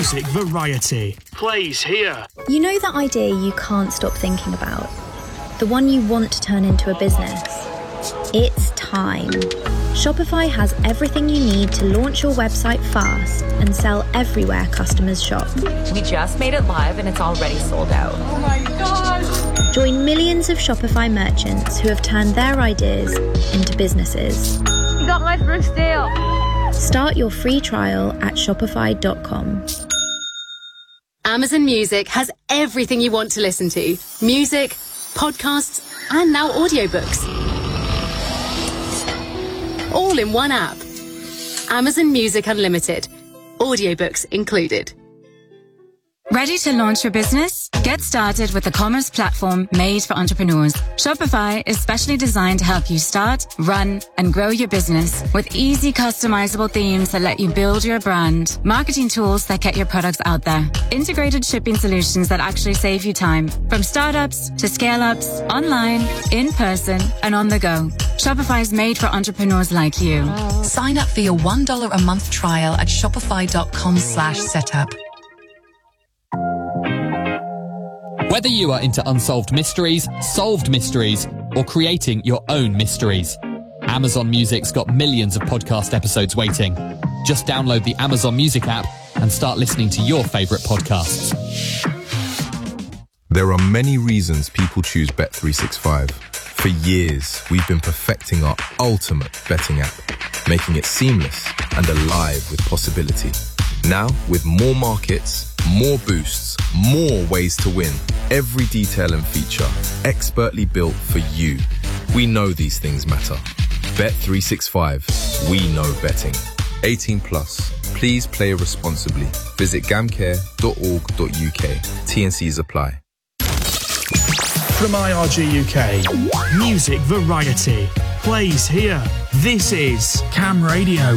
Music variety plays here. You know that idea you can't stop thinking about? The one you want to turn into a business? It's time. Shopify has everything you need to launch your website fast and sell everywhere customers shop. We just made it live and it's already sold out. Oh my gosh! Join millions of Shopify merchants who have turned their ideas into businesses. You got my first sale. Start your free trial at shopify.com. Amazon Music has everything you want to listen to. Music, podcasts, and now audiobooks. All in one app. Amazon Music Unlimited. Audiobooks included. Ready to launch your business? Get started with the commerce platform made for entrepreneurs. Shopify is specially designed to help you start, run, and grow your business with easy customizable themes that let you build your brand, marketing tools that get your products out there, integrated shipping solutions that actually save you time, from startups to scale-ups, online, in person, and on the go. Shopify is made for entrepreneurs like you. Sign up for your $1 a month trial at shopify.com/setup. Whether you are into unsolved mysteries, solved mysteries, or creating your own mysteries, Amazon Music's got millions of podcast episodes waiting. Just download the Amazon Music app and start listening to your favourite podcasts. There are many reasons people choose Bet365. For years, we've been perfecting our ultimate betting app, making it seamless and alive with possibility. Now, with more markets, more boosts, more ways to win, every detail and feature expertly built for you. We know these things matter. Bet365. We know betting. 18 plus. Please play responsibly. Visit gamcare.org.uk. T&Cs apply. From IRG UK, Music variety plays here. This is Cam Radio.